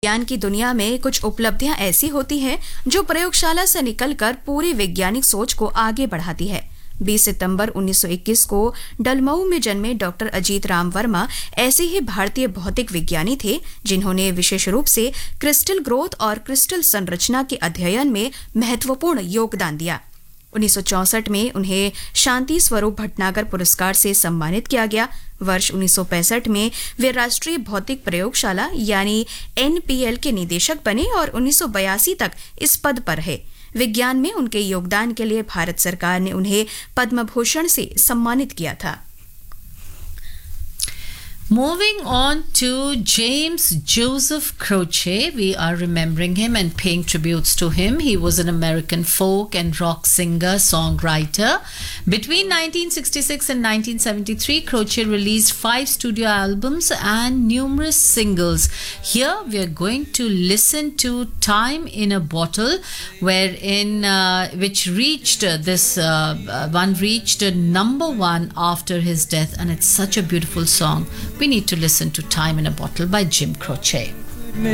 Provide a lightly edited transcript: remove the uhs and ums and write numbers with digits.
विज्ञान की दुनिया में कुछ उपलब्धियां ऐसी होती हैं जो प्रयोगशाला से निकलकर पूरी वैज्ञानिक सोच को आगे बढ़ाती है। 20 सितंबर 1921 को डलमऊ में जन्मे डॉक्टर अजीत राम वर्मा ऐसे ही भारतीय भौतिक विज्ञानी थे जिन्होंने विशेष रूप से क्रिस्टल ग्रोथ और क्रिस्टल संरचना के अध्ययन में महत्वपूर्ण योगदान दिया। 1964 में उन्हें शांति स्वरूप भटनागर पुरस्कार से सम्मानित किया गया। वर्ष 1965 में वे राष्ट्रीय भौतिक प्रयोगशाला यानी NPL के निदेशक बने और 1982 तक इस पद पर रहे। विज्ञान में उनके योगदान के लिए भारत सरकार ने उन्हें पद्म भूषण से सम्मानित किया था। Moving on to James Joseph Croce, we are remembering him and paying tributes to him. He was an American folk and rock singer, songwriter. Between 1966 and 1973, Croce released 5 studio albums and numerous singles. Here we are going to listen to Time in a Bottle, wherein which reached reached number 1 after his death, and it's such a beautiful song. We need to listen to Time in a Bottle by Jim Croce.